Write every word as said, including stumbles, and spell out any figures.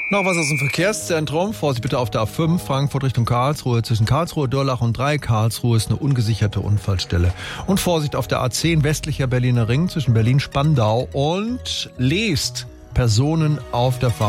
Noch was aus dem Verkehrszentrum. Vorsicht bitte auf der A fünf, Frankfurt Richtung Karlsruhe. Zwischen Karlsruhe, Durlach und drei Karlsruhe ist eine ungesicherte Unfallstelle. Und Vorsicht auf der A zehn, westlicher Berliner Ring, zwischen Berlin-Spandau und Leest. Personen auf der Fahrt.